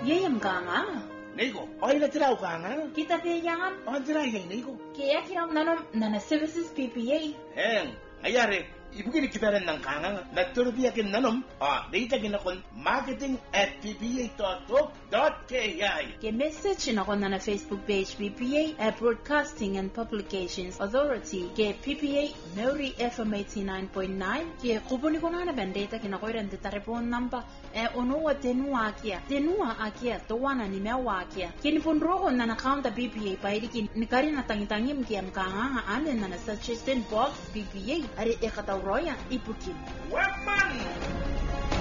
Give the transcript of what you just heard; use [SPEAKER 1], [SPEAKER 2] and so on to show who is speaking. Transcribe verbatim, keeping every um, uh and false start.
[SPEAKER 1] Yeyam kanga.
[SPEAKER 2] Nico, oil at Rau Kanga?
[SPEAKER 1] Kita piyang.
[SPEAKER 2] On the right, Nico.
[SPEAKER 1] Kaya kiram nanom nana services P P A.
[SPEAKER 2] Heng, ayare. Ibugin kita rin ng kanga. Natulubiyakin nanom. Ah, data ginakon marketing at p p a dot org dot k i.
[SPEAKER 1] Ke message na kon na Facebook page P P A Broadcasting and Publications Authority. Ke P P A Nori F M eighty-nine point nine. Ke kupuni ko na na bandeta kinakoiran de telephone number. E ono wa tenua akia. Tenua akia to wana ni mewa akia. Kini funro na na counter P P A pa idiki nikari na tangitangi mkiam kanga ane na na suggestion box P P A. Are ekata Roya Ipukin.
[SPEAKER 2] Weapon!